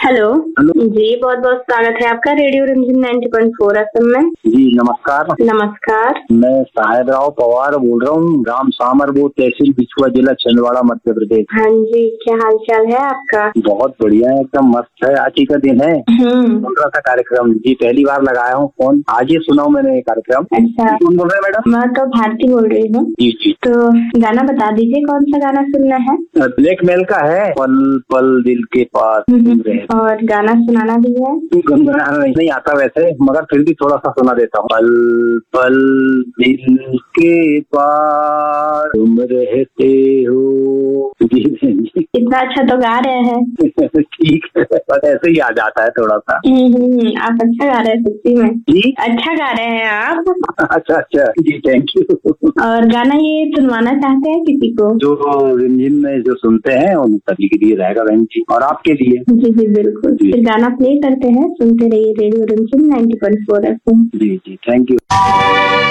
Hello. Hello जी, बहुत बहुत स्वागत है आपका रेडियो रिमझिम 90.4 एफएम में। जी, नमस्कार। नमस्कार। मैं साहेब राव पवार बोल रहा हूँ, ग्राम सामरपुर, तहसील बिछुआ, जिला छिंदवाड़ा, मध्य प्रदेश। हाँ जी, क्या हाल चाल है आपका? बहुत बढ़िया है, एकदम मस्त है। आज ही का दिन है, सुन रहा था कार्यक्रम जी, पहली बार लगाया हूँ फोन, आज ही सुना हूँ मैंने ये कार्यक्रम। अच्छा, कौन बोल रहे हैं मैडम? मैं तो भारती बोल रही हूँ। जी जी। तो गाना बता दीजिए, कौन सा गाना सुनना है? ब्लैक मेल का है, पल पल दिल के पास तुम रहे। और गाना सुनाना भी है? गुनगुनाना नहीं आता वैसे, मगर फिर भी थोड़ा सा सुना देता हूँ। पल पल दिल के पास तुम रहते हो। जी जी। इतना अच्छा तो गा रहे हैं। ठीक है, बस ऐसे ही आ जाता है थोड़ा सा। आप अच्छा गा रहे हैं, सच्ची में जी, अच्छा गा रहे हैं आप। अच्छा अच्छा जी, थैंक यू। और गाना ये सुनवाना चाहते हैं किसी को? जो रिमझिम में जो सुनते हैं उन सभी के लिए रहेगा बहन जी, और आपके लिए। जी जी बिल्कुल। फिर गाना प्ले करते हैं, सुनते रहिए रेडियो रिमझिम 90.4 FM. Ji ji, thank you.